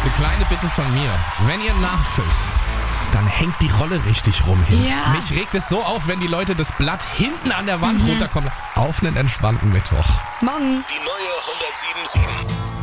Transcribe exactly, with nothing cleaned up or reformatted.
Eine kleine Bitte von mir. Wenn ihr nachfüllt, dann hängt die Rolle richtig rum hin. Ja. Mich regt es so auf, wenn die Leute das Blatt hinten an der Wand mhm. runterkommen. Auf einen entspannten Mittwoch. Morgen. Die neue hundertsieben Komma sieben.